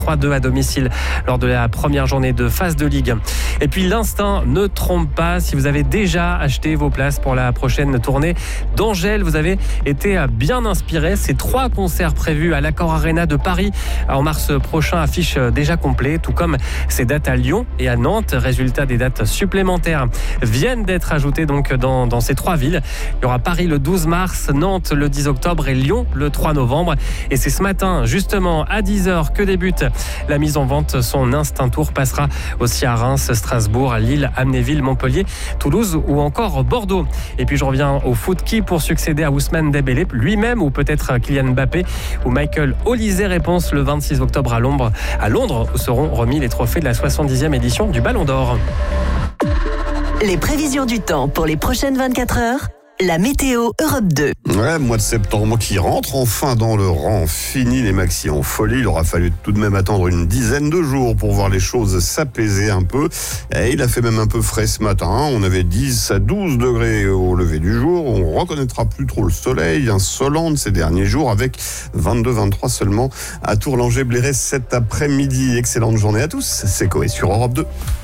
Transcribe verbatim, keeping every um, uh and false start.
trois deux à domicile lors de la première journée de phase de Ligue. Et puis l'instinct ne trompe pas. Si vous avez déjà acheté vos places pour la prochaine tournée d'Angèle, vous avez été bien inspiré. Ces trois concerts prévus à l'Accor Arena de Paris en mars prochain affichent déjà complet, tout comme ces dates à Lyon et à Nantes. Résultat, des dates supplémentaires viennent d'être ajoutées donc dans, dans ces trois villes. Il y aura Paris le douze mars, Nantes le dix octobre et Lyon le trois novembre. Et c'est ce matin, justement, à dix heures que débute la mise en vente. Son Instinct Tour passera aussi à Reims, Strasbourg, Lille, Amnéville, Montpellier, Toulouse ou encore Bordeaux. Et puis je reviens au foot. Qui pour succéder à Ousmane Dembélé, lui-même ou peut-être Kylian Mbappé ou Michael Olise? Réponse le vingt-six octobre à Londres, à Londres où seront remis les trophées de la soixante-dixième édition du Ballon d'Or. Les prévisions du temps pour les prochaines vingt-quatre heures. La météo Europe deux. Ouais, mois de septembre qui rentre enfin dans le rang. Fini les maxis en folie. Il aura fallu tout de même attendre une dizaine de jours pour voir les choses s'apaiser un peu. Et il a fait même un peu frais ce matin. On avait dix à douze degrés au lever du jour. On reconnaîtra plus trop le soleil insolent de ces derniers jours avec vingt-deux vingt-trois seulement à Tourlanger-Bléré cet après-midi. Excellente journée à tous. C'est Coé sur Europe deux.